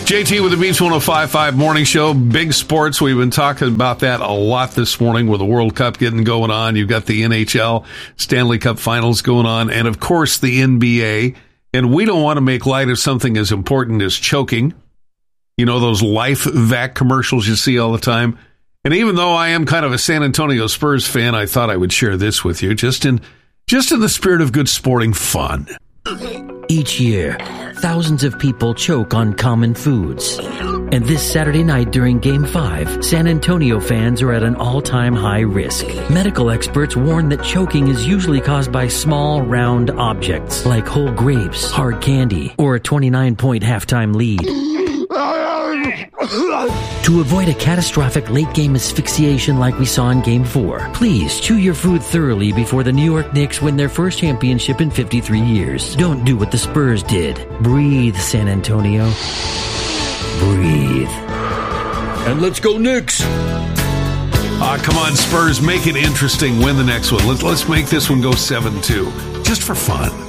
JT with the Beach 105.5 Morning Show. Big sports. We've been talking about that a lot this morning with the World Cup getting going on. You've got the NHL Stanley Cup Finals going on, and of course the NBA. And we don't want to make light of something as important as choking. You know, those Life Vac commercials you see all the time. And even though I am kind of a San Antonio Spurs fan, I thought I would share this with you just in the spirit of good sporting fun. Each year, thousands of people choke on common foods. And this Saturday night during Game 5, San Antonio fans are at an all-time high risk. Medical experts warn that choking is usually caused by small, round objects like whole grapes, hard candy, or a 29-point halftime lead. To avoid a catastrophic late-game asphyxiation like we saw in Game 4, please chew your food thoroughly before the New York Knicks win their first championship in 53 years. Don't do what the Spurs did. Breathe, San Antonio. Breathe. And let's go Knicks! Come on, Spurs, make it interesting. Win the next one. Let's make this one go 7-2, just for fun.